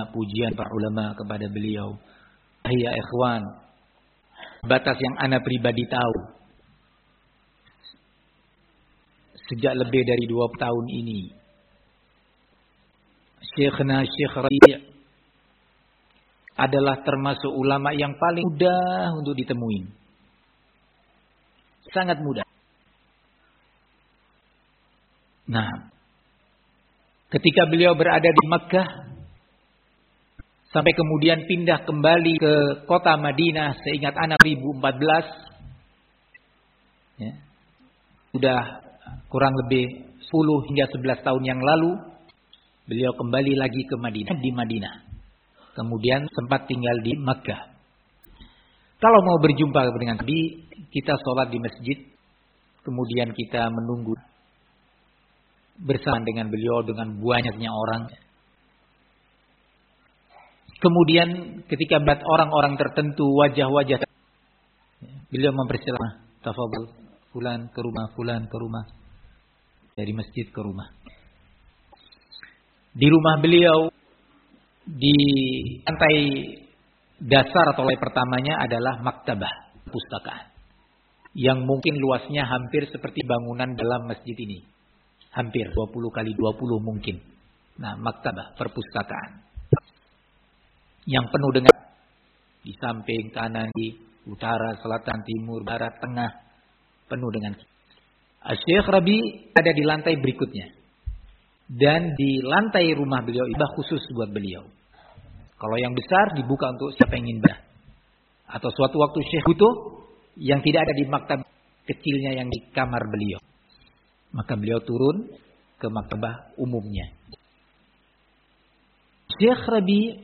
pujian para ulama kepada beliau. Ya ikhwan, batas yang ana pribadi tahu sejak lebih dari 20 tahun ini, Syekhna Syekh Rabi' adalah termasuk ulama yang paling mudah untuk ditemuin. Sangat mudah. Nah, ketika beliau berada di Makkah, sampai kemudian pindah kembali ke kota Madinah, seingat anak 2014, ya, sudah kurang lebih 10 hingga 11 tahun yang lalu, beliau kembali lagi ke Madinah, di Madinah. Kemudian sempat tinggal di Makkah. Kalau mau berjumpa dengan Nabi, kita sholat di masjid, kemudian kita menunggu bersama dengan beliau dengan banyaknya orang. Kemudian ketika melihat orang-orang tertentu, wajah-wajah, beliau mempersilahkan, tafadhol, fulan ke rumah, fulan ke rumah. Dari masjid ke rumah. Di rumah beliau, di lantai dasar atau lantai pertamanya adalah maktabah, perpustakaan. Yang mungkin luasnya hampir seperti bangunan dalam masjid ini. Hampir 20 kali 20 mungkin. Nah, maktabah, perpustakaan. Yang penuh dengan di samping, kanan, di utara, selatan, timur, barat, tengah, penuh dengan. Syekh Rabi' ada di lantai berikutnya. Dan di lantai rumah beliau itu khusus buat beliau. Kalau yang besar dibuka untuk siapa yang ingin dah. Atau suatu waktu Syekh butuh yang tidak ada di maktab kecilnya yang di kamar beliau. Maka beliau turun ke maktabah umumnya. Syekh Rabi'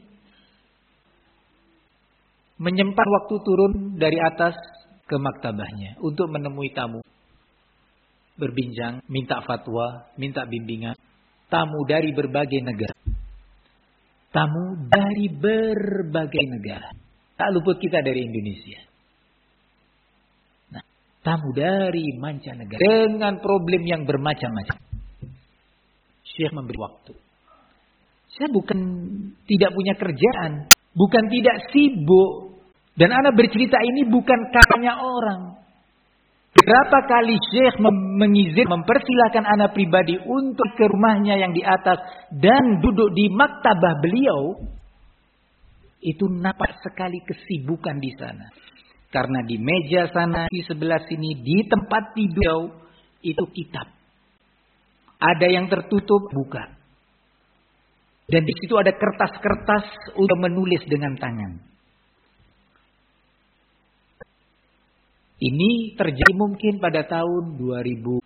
menyempatkan waktu turun dari atas ke maktabahnya untuk menemui tamu. Berbincang, minta fatwa, minta bimbingan. Tamu dari berbagai negara. Tamu dari berbagai negara. Tak luput kita dari Indonesia. Nah, tamu dari mancanegara. Dengan problem yang bermacam-macam. Syekh memberi waktu. Saya bukan tidak punya kerjaan. Bukan tidak sibuk. Dan ana bercerita ini bukan katanya orang. Berapa kali Syekh mempersilahkan ana pribadi untuk ke rumahnya yang di atas. Dan duduk di maktabah beliau. Itu nampak sekali kesibukan di sana. Karena di meja sana, di sebelah sini, di tempat tidur itu kitab. Ada yang tertutup, buka. Dan di situ ada kertas-kertas untuk menulis dengan tangan. Ini terjadi mungkin pada tahun 2013,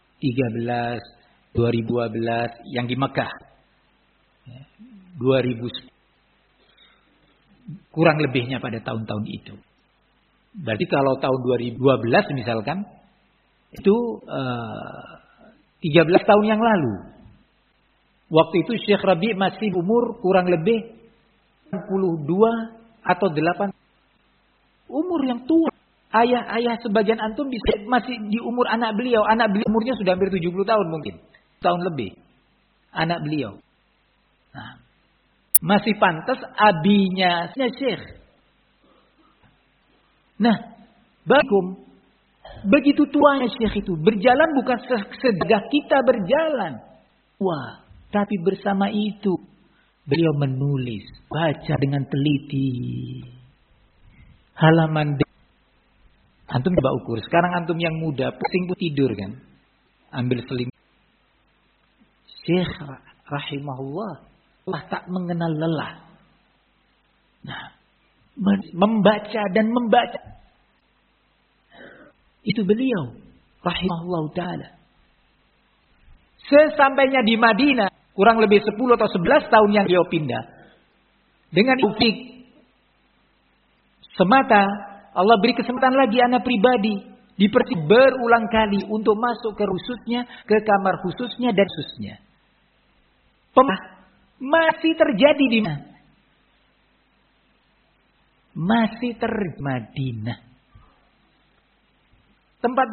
2012 yang di Mekah. 2000 kurang lebihnya pada tahun-tahun itu. Berarti kalau tahun 2012 misalkan itu 13 tahun yang lalu. Waktu itu Syekh Rabi' masih umur kurang lebih 62 atau 8. Umur yang tua. Ayah sebagian antum bisa masih di umur anak beliau. Anak beliau umurnya sudah hampir 70 tahun mungkin. Tahun lebih. Anak beliau. Nah, masih pantas abinya Syekh. Nah, begitu tuanya Syekh itu. Berjalan bukan segagah kita berjalan. Wah, tapi bersama itu beliau menulis, baca dengan teliti. Halaman antum coba ukur. Sekarang antum yang muda, pusing pun tidur kan. Ambil selimut. Syekh rahimahullah telah tak mengenal lelah. Nah, membaca dan membaca. Itu beliau rahimahullah ta'ala. Sesampainya di Madinah, kurang lebih 10 atau 11 tahun yang beliau pindah. Dengan taufik semata, Allah beri kesempatan lagi anak pribadi. Berulang kali untuk masuk ke khususnya, ke kamar khususnya dan khususnya. Masih terjadi di mana? Masih terjadi Madinah. Tempat